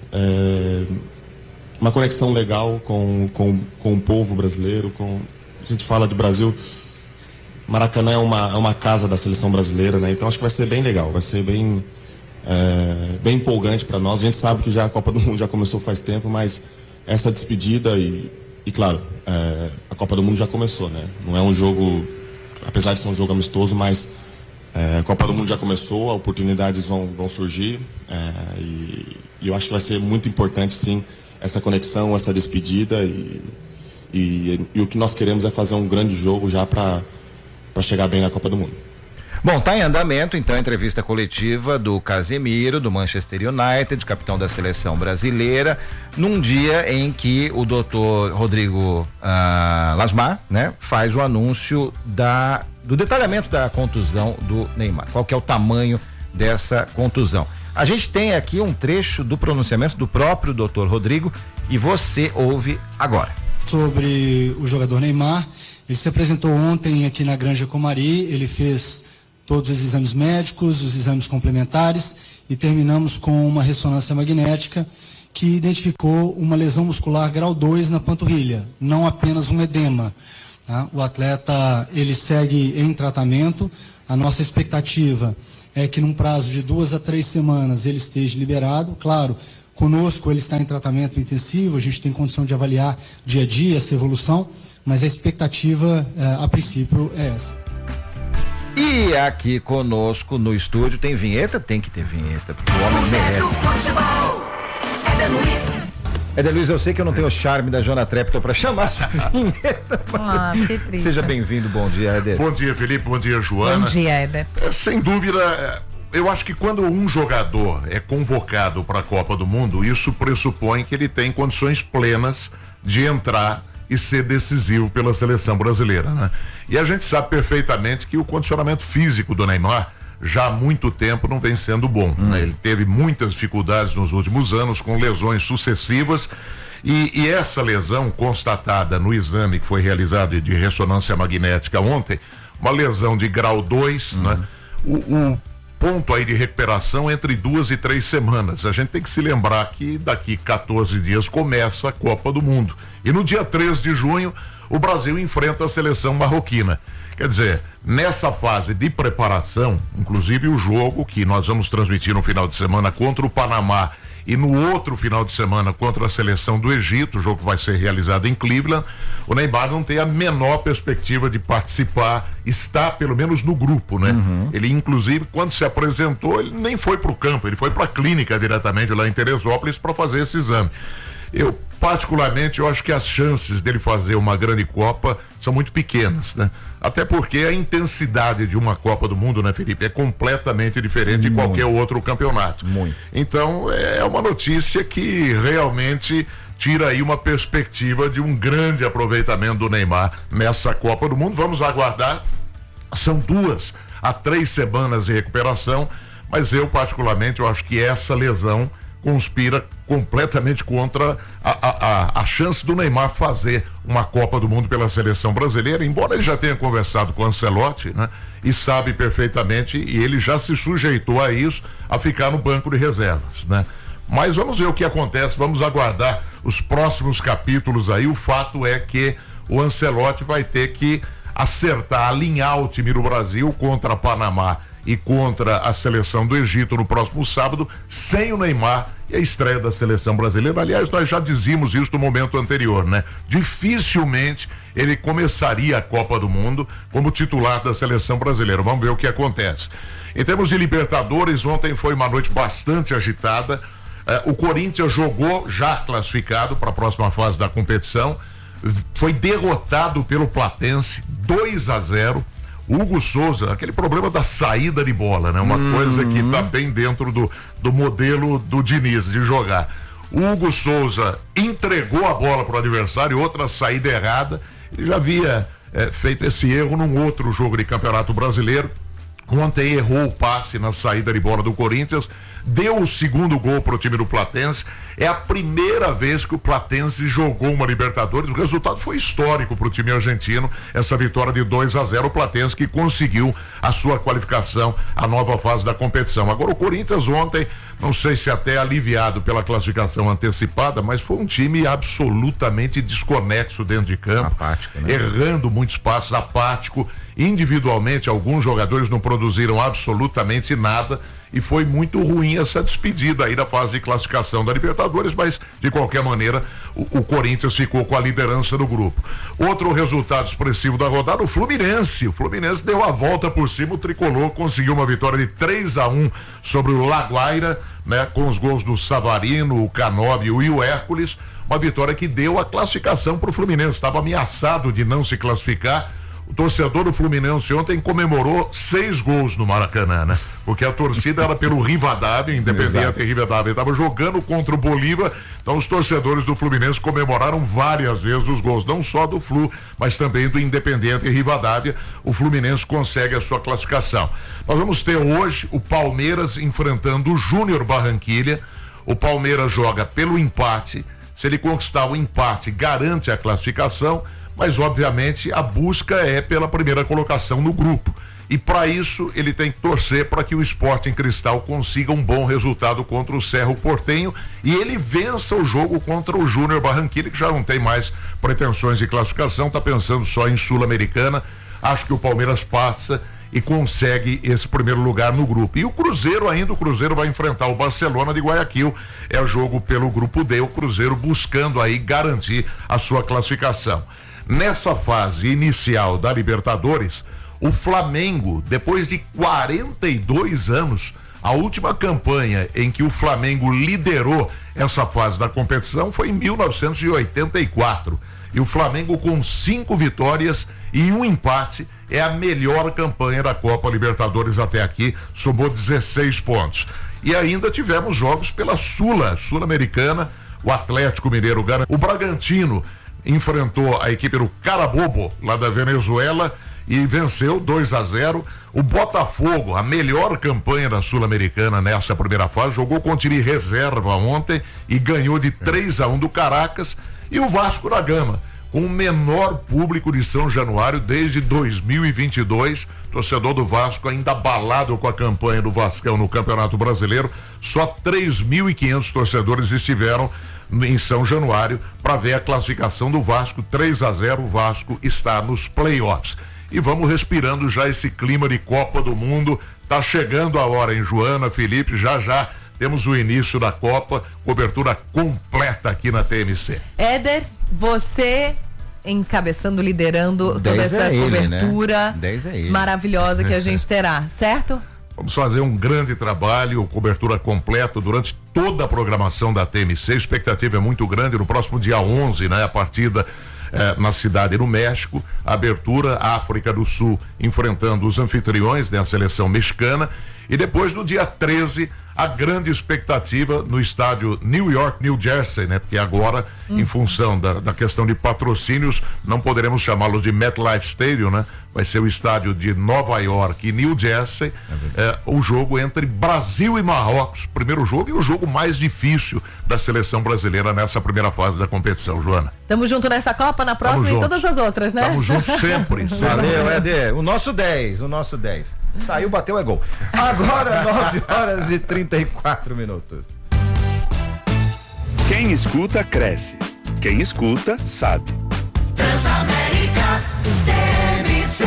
conexão legal com o povo brasileiro. A gente fala de Brasil, Maracanã é uma casa da seleção brasileira, né? Então acho que vai ser bem legal, vai ser bem empolgante para nós. A gente sabe que já a Copa do Mundo já começou faz tempo, mas essa despedida e claro, a Copa do Mundo já começou, né? Não é um jogo, apesar de ser um jogo amistoso, mas a Copa do Mundo já começou, oportunidades vão surgir, e eu acho que vai ser muito importante, sim, essa conexão, essa despedida, e o que nós queremos é fazer um grande jogo já para chegar bem na Copa do Mundo. Bom, está em andamento então a entrevista coletiva do Casemiro, do Manchester United, capitão da seleção brasileira, num dia em que o doutor Rodrigo Lasmar, né, faz o anúncio do detalhamento da contusão do Neymar. Qual que é o tamanho dessa contusão? A gente tem aqui um trecho do pronunciamento do próprio doutor Rodrigo e você ouve agora. Sobre o jogador Neymar, ele se apresentou ontem aqui na Granja Comari, ele fez todos os exames médicos, os exames complementares e terminamos com uma ressonância magnética que identificou uma lesão muscular grau 2 na panturrilha, não apenas um edema. Tá? O atleta, ele segue em tratamento, a nossa expectativa é que num prazo de 2 a 3 semanas ele esteja liberado. Claro, conosco ele está em tratamento intensivo, a gente tem condição de avaliar dia a dia essa evolução, mas a expectativa a princípio é essa. E aqui conosco no estúdio tem vinheta? Tem que ter vinheta, porque o homem merece. Éder Luiz, eu sei que eu não tenho o charme da Joana Trepton para chamar a sua vinheta. Que triste. Seja bem-vindo, bom dia, Éder. Bom dia, Felipe, bom dia, Joana. Bom dia, Éder. Sem dúvida, eu acho que quando um jogador é convocado para a Copa do Mundo, isso pressupõe que ele tem condições plenas de entrar e ser decisivo pela seleção brasileira, né? E a gente sabe perfeitamente que o condicionamento físico do Neymar já há muito tempo não vem sendo bom, né? Ele teve muitas dificuldades nos últimos anos com lesões sucessivas e essa lesão constatada no exame que foi realizado de ressonância magnética ontem, uma lesão de grau 2, né? O ponto aí de recuperação entre 2 e 3 semanas. A gente tem que se lembrar que daqui 14 dias começa a Copa do Mundo. E no dia 3 de junho, o Brasil enfrenta a seleção marroquina. Quer dizer, nessa fase de preparação, inclusive o jogo que nós vamos transmitir no final de semana contra o Panamá e no outro final de semana contra a seleção do Egito, o jogo que vai ser realizado em Cleveland, o Neymar não tem a menor perspectiva de participar, está pelo menos no grupo, né? Ele, inclusive, quando se apresentou, ele nem foi para o campo, ele foi para a clínica diretamente lá em Teresópolis para fazer esse exame. Eu, particularmente, eu acho que as chances dele fazer uma grande Copa são muito pequenas, né? Até porque a intensidade de uma Copa do Mundo, né, Felipe, é completamente diferente de qualquer outro campeonato. Então, é uma notícia que realmente tira aí uma perspectiva de um grande aproveitamento do Neymar nessa Copa do Mundo. Vamos aguardar. São 2 a 3 semanas de recuperação, mas eu, particularmente, eu acho que essa lesão conspira completamente contra a chance do Neymar fazer uma Copa do Mundo pela seleção brasileira, embora ele já tenha conversado com o Ancelotti, né? E sabe perfeitamente, e ele já se sujeitou a isso, a ficar no banco de reservas, né? Mas vamos ver o que acontece, vamos aguardar os próximos capítulos aí. O fato é que o Ancelotti vai ter que acertar, alinhar o time do Brasil contra Panamá e contra a seleção do Egito no próximo sábado, sem o Neymar e a estreia da seleção brasileira. Aliás, nós já dizíamos isso no momento anterior, né? Dificilmente ele começaria a Copa do Mundo como titular da seleção brasileira. Vamos ver o que acontece. Em termos de Libertadores, ontem foi uma noite bastante agitada. O Corinthians jogou já classificado para a próxima fase da competição, foi derrotado pelo Platense 2-0. Hugo Souza, aquele problema da saída de bola, né? Uma coisa que tá bem dentro do modelo do Diniz de jogar. O Hugo Souza entregou a bola pro adversário, outra saída errada. Ele já havia feito esse erro num outro jogo de Campeonato Brasileiro. Ontem errou o passe na saída de bola do Corinthians, deu o segundo gol para o time do Platense. É a primeira vez que o Platense jogou uma Libertadores. O resultado foi histórico para o time argentino, essa vitória de 2-0. O Platense que conseguiu a sua qualificação à nova fase da competição. Agora o Corinthians ontem, não sei se até aliviado pela classificação antecipada, mas foi um time absolutamente desconexo dentro de campo, apático, né? Errando muitos passos, apático. Individualmente, alguns jogadores não produziram absolutamente nada e foi muito ruim essa despedida aí da fase de classificação da Libertadores, mas de qualquer maneira o Corinthians ficou com a liderança do grupo. Outro resultado expressivo da rodada, o Fluminense deu a volta por cima, o Tricolor conseguiu uma vitória de 3-1 sobre o Laguaira, né, com os gols do Savarino, o Canóbio e o Hércules, uma vitória que deu a classificação para o Fluminense, estava ameaçado de não se classificar. O torcedor do Fluminense ontem comemorou 6 gols no Maracanã, né? Porque a torcida era pelo Rivadavia, Independente Rivadavia, estava jogando contra o Bolívar, então os torcedores do Fluminense comemoraram várias vezes os gols, não só do Flu, mas também do Independente Rivadavia. O Fluminense consegue a sua classificação. Nós vamos ter hoje o Palmeiras enfrentando o Júnior Barranquilla. O Palmeiras joga pelo empate. Se ele conquistar o empate, garante a classificação, mas obviamente a busca é pela primeira colocação no grupo. E para isso ele tem que torcer para que o Sporting Cristal consiga um bom resultado contra o Cerro Porteño e ele vença o jogo contra o Júnior Barranquilla, que já não tem mais pretensões de classificação, está pensando só em Sul-Americana. Acho que o Palmeiras passa e consegue esse primeiro lugar no grupo. E o Cruzeiro vai enfrentar o Barcelona de Guayaquil, é o jogo pelo grupo D, o Cruzeiro buscando aí garantir a sua classificação. Nessa fase inicial da Libertadores, o Flamengo, depois de 42 anos, a última campanha em que o Flamengo liderou essa fase da competição foi em 1984. E o Flamengo, com 5 vitórias e 1 empate, é a melhor campanha da Copa Libertadores até aqui, somou 16 pontos. E ainda tivemos jogos pela Sul-Americana, o Atlético Mineiro ganhou, o Bragantino enfrentou a equipe do Carabobo, lá da Venezuela, e venceu 2-0. O Botafogo, a melhor campanha da Sul-Americana nessa primeira fase, jogou com o time reserva ontem e ganhou de 3-1 do Caracas. E o Vasco da Gama, com o menor público de São Januário desde 2022, torcedor do Vasco ainda abalado com a campanha do Vascão no Campeonato Brasileiro, só 3.500 torcedores estiveram em São Januário para ver a classificação do Vasco. 3-0, o Vasco está nos playoffs. E vamos respirando já esse clima de Copa do Mundo. Tá chegando a hora, hein, Joana, Felipe? Já temos o início da Copa, cobertura completa aqui na TMC. Éder, você encabeçando, liderando toda essa cobertura, né? Maravilhosa que a gente terá, certo? Vamos fazer um grande trabalho, cobertura completa durante toda a programação da TMC. A expectativa é muito grande. No próximo dia 11, né, a partida na cidade do México, a abertura, África do Sul enfrentando os anfitriões, né, a seleção mexicana, e depois no dia 13 a grande expectativa no estádio New York, New Jersey, né? Porque agora, em função da questão de patrocínios, não poderemos chamá-lo de MetLife Stadium, né? Vai ser o estádio de Nova York e New Jersey, o jogo entre Brasil e Marrocos, primeiro jogo e o jogo mais difícil da seleção brasileira nessa primeira fase da competição, Joana. Tamo junto nessa Copa, na próxima e em todas as outras, né? Tamo junto sempre. Valeu, Éder. O nosso 10. Saiu, bateu, é gol. Agora, 9h34. Quem escuta, cresce. Quem escuta, sabe. Transamérica, TMC.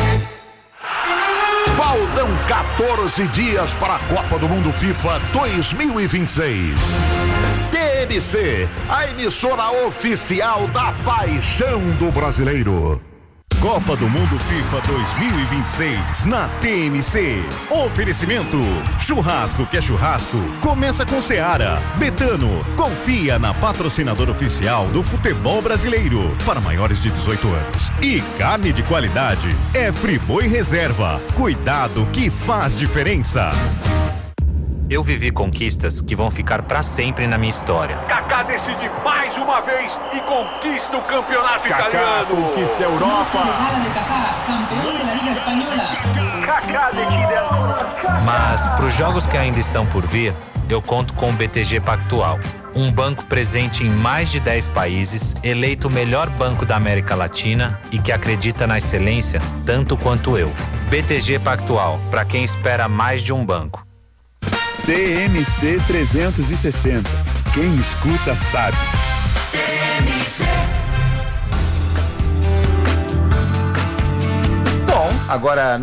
Faltam 14 dias para a Copa do Mundo FIFA 2026. TMC, a emissora oficial da paixão do brasileiro. Copa do Mundo FIFA 2026 na TMC. Oferecimento: churrasco que é churrasco, começa com Seara. Betano, confia na patrocinadora oficial do futebol brasileiro para maiores de 18 anos. E carne de qualidade é Friboi Reserva. Cuidado que faz diferença. Eu vivi conquistas que vão ficar para sempre na minha história. Kaká decide mais uma vez e conquista o campeonato italiano. Conquista a Europa. Mas para os jogos que ainda estão por vir, eu conto com o BTG Pactual, um banco presente em mais de 10 países, eleito o melhor banco da América Latina e que acredita na excelência tanto quanto eu. BTG Pactual, para quem espera mais de um banco. TMC 360. Quem escuta sabe. Bom, agora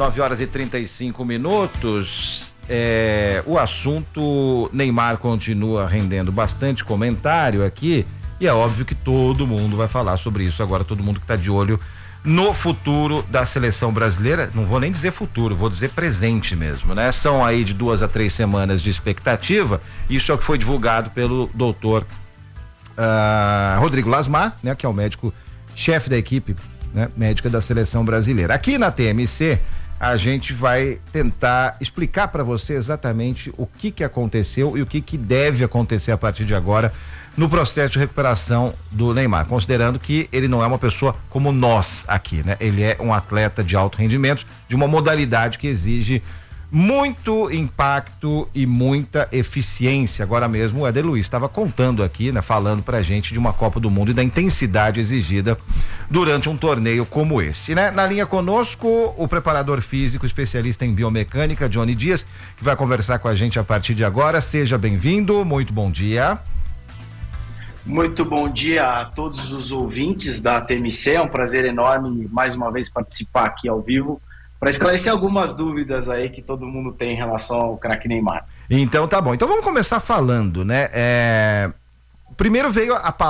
9h35. O assunto Neymar continua rendendo bastante comentário aqui e é óbvio que todo mundo vai falar sobre isso agora, todo mundo que está de olho no futuro da seleção brasileira. Não vou nem dizer futuro, vou dizer presente mesmo, né? São aí de 2 a 3 semanas de expectativa. Isso é o que foi divulgado pelo doutor Rodrigo Lasmar, né? Que é o médico chefe da equipe né, médica da seleção brasileira. Aqui na TMC, a gente vai tentar explicar para você exatamente o que aconteceu e o que deve acontecer a partir de agora no processo de recuperação do Neymar, considerando que ele não é uma pessoa como nós aqui, né? Ele é um atleta de alto rendimento, de uma modalidade que exige muito impacto e muita eficiência. Agora mesmo o Éder Luiz estava contando aqui, né, falando pra gente de uma Copa do Mundo e da intensidade exigida durante um torneio como esse, né? Na linha conosco, o preparador físico, especialista em biomecânica, Johnny Dias, que vai conversar com a gente a partir de agora. Seja bem-vindo, muito bom dia. Muito bom dia a todos os ouvintes da TMC, é um prazer enorme mais uma vez participar aqui ao vivo para esclarecer algumas dúvidas aí que todo mundo tem em relação ao craque Neymar. Então tá bom, então vamos começar falando, né? Primeiro veio a palavra